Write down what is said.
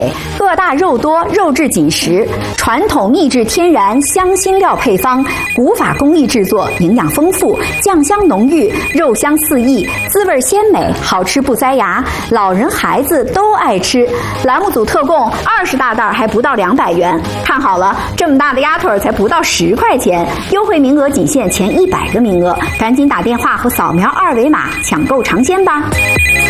个大肉多，肉质紧实，传统秘制天然香辛料配方，古法工艺制作，营养丰富，酱香浓郁，肉香四溢，滋味鲜美，好吃不塞牙，老人孩子都爱吃。栏目组特供20大袋，还不到200元。看好了，这么大的鸭腿才不到10块钱，优惠名额仅限前100个名额，赶紧打电话或扫描2维码抢购尝鲜吧。